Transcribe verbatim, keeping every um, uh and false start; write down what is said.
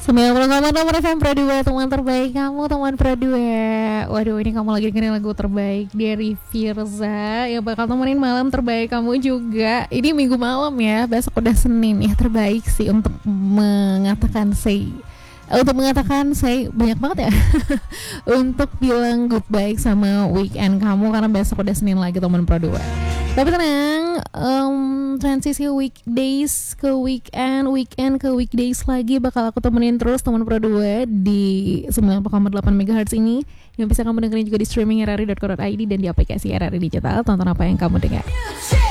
sembilan puluh koma enam F M Pro dua, teman terbaik kamu, teman Pro dua. Waduh, ini kamu lagi dengerin lagu terbaik dari Firza yang bakal temenin malam terbaik kamu juga. Ini minggu malam ya, besok udah Senin ya, terbaik sih untuk mengatakan say untuk mengatakan saya banyak banget ya untuk bilang goodbye sama weekend kamu, karena besok udah Senin lagi teman Pro dua. Tapi tenang, um, transisi weekdays ke weekend, weekend ke weekdays lagi bakal aku temenin terus teman Pro dua di sembilan puluh koma delapan megahertz ini, yang bisa kamu dengerin juga di streaming r r i dot co dot i d dan di aplikasi R R I Digital. Tonton apa yang kamu dengar.